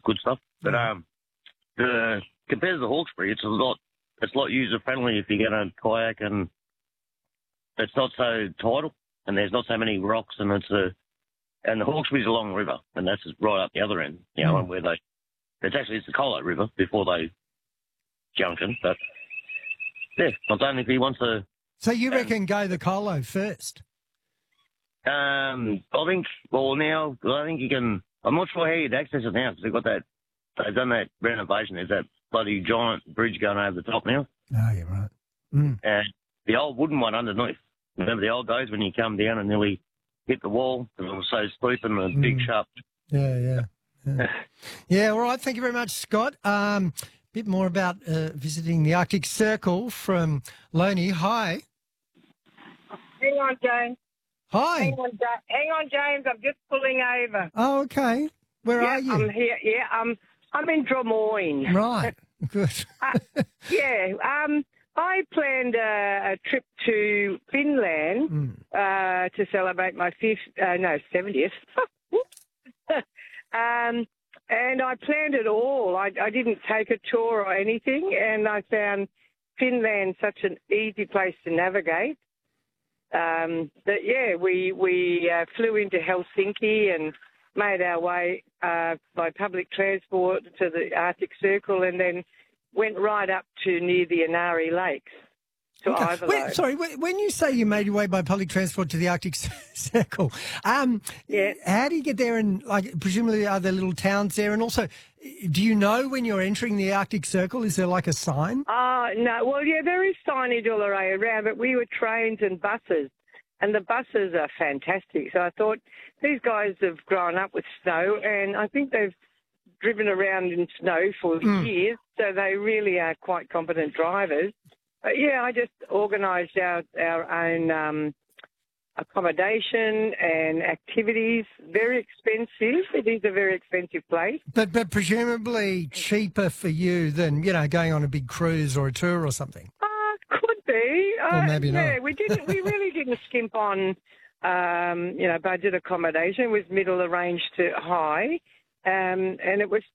good stuff. But compared to the Hawkesbury, it's a lot user friendly if you're going to kayak, and it's not so tidal, and there's not so many rocks, and and the Hawkesbury's a long river, and that's just right up the other end, and where it's the Colo River before they junction, but yeah, I don't know if he wants to. So you reckon go the Colo first? I think you can. I'm not sure how you'd access it now because they've done that renovation. There's that bloody giant bridge going over the top now. Oh, you're right. Mm. And the old wooden one underneath. Remember the old days when you come down and nearly hit the wall because it was so steep and the big sharp. Yeah. Yeah, all right. Thank you very much, Scott. Bit more about visiting the Arctic Circle from Loney. Hi. Hang on, James. Hi. Hang on, James. I'm just pulling over. Oh, okay. Where are you? I'm here. Yeah, I'm in Drummoyne. Right. Good. I planned a trip to Finland to celebrate my 70th. And I planned it all. I didn't take a tour or anything, and I found Finland such an easy place to navigate. We flew into Helsinki and made our way by public transport to the Arctic Circle, and then went right up to near the Inari Lakes to Ivanhoe. When you say you made your way by public transport to the Arctic Circle, how do you get there? And presumably, are there little towns there? And also, do you know when you're entering the Arctic Circle? Is there like a sign? No. Well, yeah, there is signage all around, but we were trains and buses, and the buses are fantastic. So I thought these guys have grown up with snow, and I think they've driven around in snow for years, so they really are quite competent drivers. But yeah, I just organised our own accommodation and activities. Very expensive. It is a very expensive place. But presumably cheaper for you than, going on a big cruise or a tour or something. Could be. Or maybe not. Yeah, we really didn't skimp on, budget accommodation. It was middle of range to high. And it was